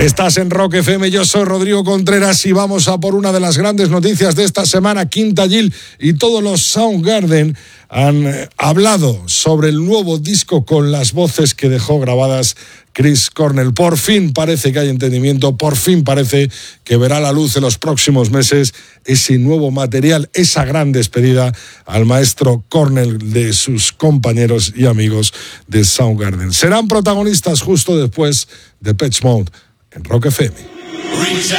Estás en Rock FM, yo soy Rodrigo Contreras y vamos a por una de las grandes noticias de esta semana. Quinta Gil y todos los Soundgarden han hablado sobre el nuevo disco con las voces que dejó grabadas Chris Cornell. Por fin parece que hay entendimiento, por fin parece que verá la luz en los próximos meses ese nuevo material, esa gran despedida al maestro Cornell de sus compañeros y amigos de Soundgarden. Serán protagonistas justo después de Depeche Mode en Rock FM.